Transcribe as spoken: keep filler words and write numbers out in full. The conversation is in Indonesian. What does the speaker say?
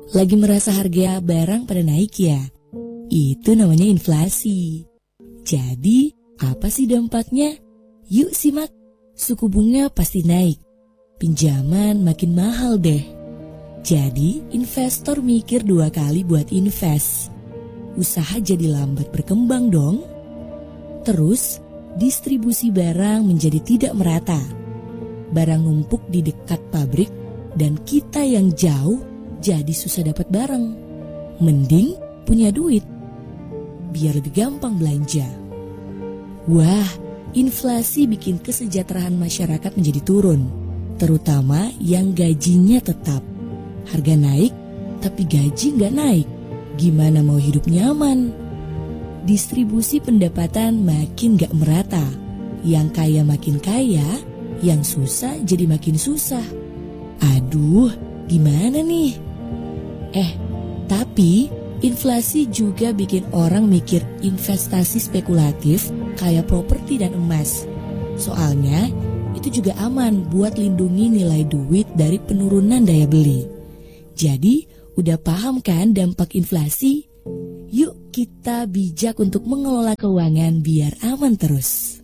Lagi merasa harga barang pada naik ya? Itu namanya inflasi. Jadi, apa sih dampaknya? Yuk simak. Suku bunga pasti naik. Pinjaman makin mahal deh. Jadi, investor mikir dua kali buat invest. Usaha jadi lambat berkembang dong. Terus, distribusi barang menjadi tidak merata. Barang numpuk di dekat pabrik dan kita yang jauh jadi susah dapat barang. Mending punya duit, biar lebih gampang belanja. Wah, inflasi bikin kesejahteraan masyarakat menjadi turun, terutama yang gajinya tetap. Harga naik, tapi gaji nggak naik. Gimana mau hidup nyaman? Distribusi pendapatan makin nggak merata. Yang kaya makin kaya, yang susah jadi makin susah. Aduh, gimana nih? Eh, tapi inflasi juga bikin orang mikir investasi spekulatif kayak properti dan emas. Soalnya itu juga aman buat lindungi nilai duit dari penurunan daya beli. Jadi udah paham kan dampak inflasi? Yuk kita bijak untuk mengelola keuangan biar aman terus.